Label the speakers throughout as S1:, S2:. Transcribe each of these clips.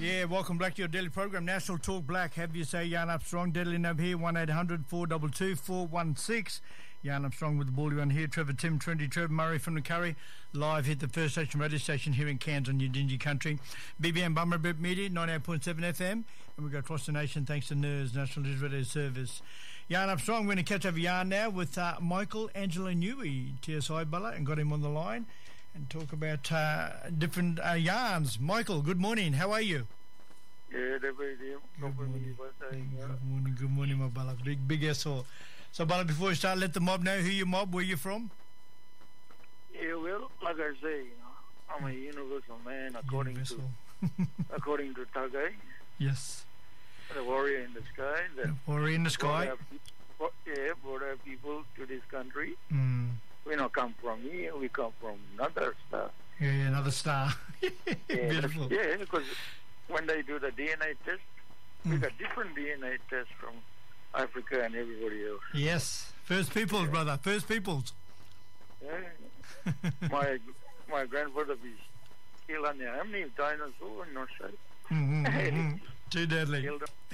S1: Yeah, welcome back to your daily program, National Talk Black. Have you say Jan Armstrong, Deadly Nub here, 1-800-422-416. Jan Armstrong with the Baldy One here, Trevor Tim, Trinity, Trevor Murray from the Curry, live hit the First Station radio station here in Cairns on your dingy country. BBM Bummerbip Media, 98.7 FM, and we go across the nation thanks to NERS, National News Radio Service. Jan Armstrong, we're going to catch up Jan now with Michael Angelo Newey, TSI Bella, and got him on the line and talk about different yarns. Michael, good morning. How are you?
S2: Yeah, good morning.
S1: Good morning, my Bala. Big SO. So, Bala, before we start, let the mob know who you mob, where you're from.
S2: Yeah, well, like I say, I'm a universal man according to Tagai.
S1: Yes.
S2: The warrior in the sky.
S1: The warrior in the sky.
S2: Brought our people to this country.
S1: We
S2: don't come from here, we come from another star.
S1: Yeah, another star. Beautiful.
S2: Yeah, because when they do the DNA test, we got different DNA tests from Africa and everybody else.
S1: Yes, First Peoples, brother, First Peoples.
S2: Yeah. my grandfather was killed on how many dinosaurs in Australia?
S1: Too deadly.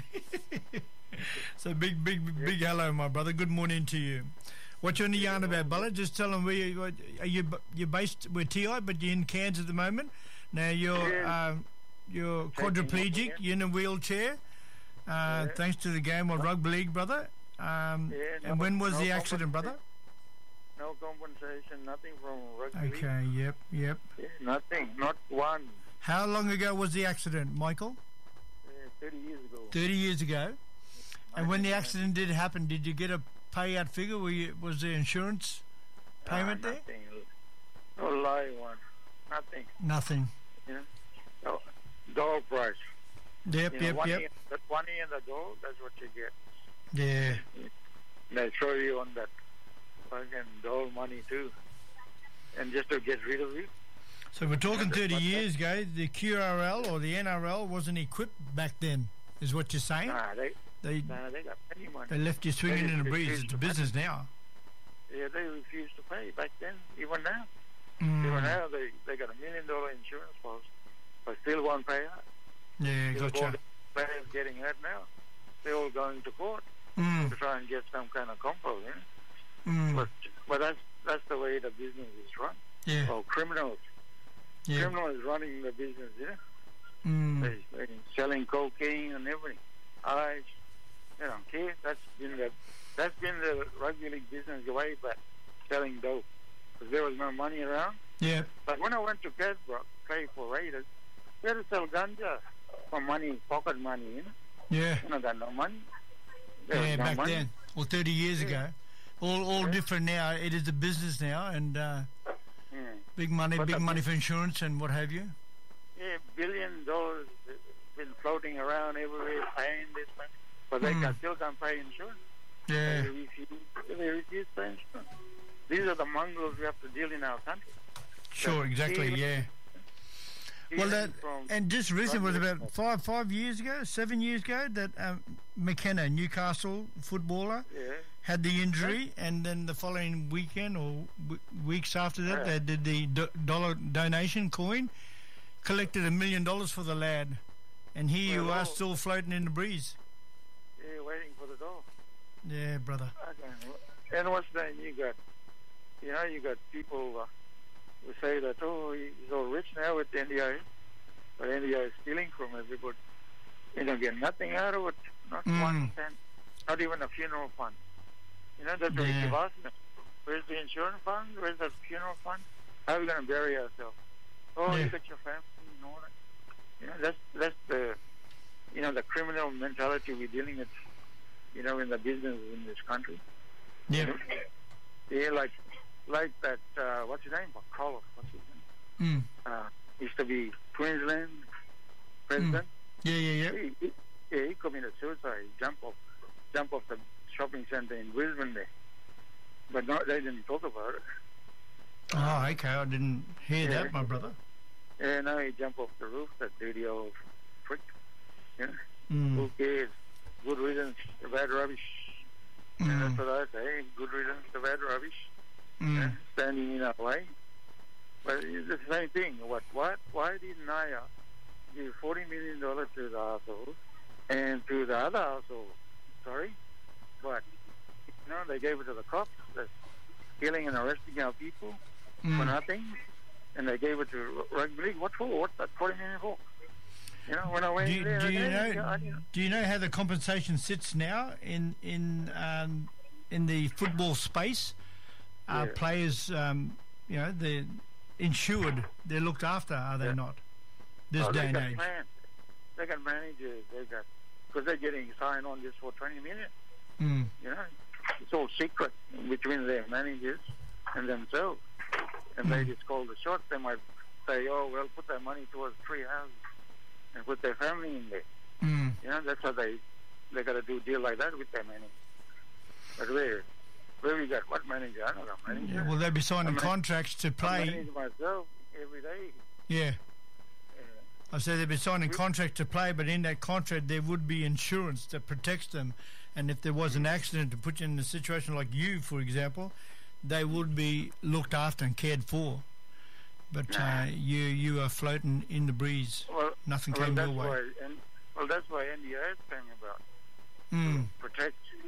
S1: So big hello, my brother. Good morning to you. What you on the yarn about, Bella? Just tell them where you're based. We're TI, but you're in Cairns at the moment. Now you're quadriplegic. You're in a wheelchair. Thanks to the game of rugby league, brother. And when was the accident, brother?
S2: No compensation, nothing from rugby league.
S1: Okay. Yep.
S2: Yeah, nothing, not one.
S1: How long ago was the accident, Michael?
S2: 30 years ago.
S1: 30 years ago. And when the accident did happen, did you get a payout figure? Was there insurance payment there?
S2: Nothing. No lie one. Nothing.
S1: Yeah.
S2: No, dollar price.
S1: Yep.
S2: That money in the door, that's what you get.
S1: Yeah.
S2: They throw you on that fucking doll money too. And just to get rid of it.
S1: So we're talking 30 years ago. The QRL or the NRL wasn't equipped back then, is what you're saying?
S2: They got plenty of money.
S1: They left you swinging in the breeze. It's a business now.
S2: Yeah, they refused to pay back then, even now. Even now, they got $1 million insurance policy, but still won't pay out.
S1: Yeah, gotcha.
S2: All the players getting hurt now. They're all going to court to try and get some kind of compo, But that's the way the business is run.
S1: Yeah.
S2: Well, criminals.
S1: Yeah.
S2: Criminals running the business, They're selling cocaine and everything. They don't care. That's been the rugby league business way back, selling dope, because there was no money around.
S1: Yeah.
S2: But when I went to Casbrook, play for Raiders, we had to sell ganja for money, pocket money,
S1: Yeah.
S2: You got no money.
S1: Back then, or 30 years ago. All different now. It is a business now, and big money for insurance and what have you.
S2: Yeah, $1 billion been floating around everywhere, paying this money, but they still can't pay insurance.
S1: Yeah.
S2: They refuse to pay insurance. These are the mongrels we have to deal in our country.
S1: Sure, exactly, yeah. Well, and just recently was about 7 years ago, that McKenna, Newcastle footballer, had the injury, and then the following weekend or weeks after that, they did the dollar donation coin, collected $1 million for the lad, and here you are still floating in the breeze.
S2: Yeah, waiting for the door.
S1: Yeah, brother.
S2: Okay. And what's that? You got people who say that, he's all rich now with NDI, but NDI is stealing from everybody. You don't get nothing out of it, not 1 cent, not even a funeral fund. That's what you ask them. Where's the insurance fund? Where's the funeral fund? How are we going to bury ourselves? You got your family and all that. That's the, the criminal mentality we're dealing with, in the business in this country.
S1: Yeah.
S2: Yeah, like that, what's his name? McCullough, what's his name? Used to be Queensland president.
S1: Yeah.
S2: He committed suicide. He jumped off the shopping centre in Brisbane there. But no, they didn't talk about it.
S1: Oh, okay. I didn't hear that, my brother.
S2: Yeah, no, he jumped off the roof, that dirty old freak. Who cares? Good riddance to bad rubbish. That's what I say. Good riddance to bad rubbish. Standing in our way. But it's the same thing. Why did Naya give $40 million to the household and to the other household. Sorry, but they gave it to the cops that's killing and arresting our people for nothing, and they gave it to rugby league. What for? What's that $40 million for? When I went
S1: do you know how the compensation sits now in the football space? Players, they're insured, they're looked after, are they not? This day and age.
S2: They got managers, because they're getting signed on just for $20 million. It's all secret between their managers and themselves, and they just call the shots. They might say, "Oh, well, put their money towards tree houses and put their family in there." That's how they got to do a deal like that with their money. But where we got what manager? I don't know manager.
S1: Yeah, well, they'll be signing contracts to play.
S2: I manage myself every day.
S1: Yeah. I said they'll be signing contracts to play, but in that contract there would be insurance that protects them. And if there was an accident to put you in a situation like you, for example, they would be looked after and cared for. But you are floating in the breeze. Nothing came your way.
S2: That's why NDIS came about. To protect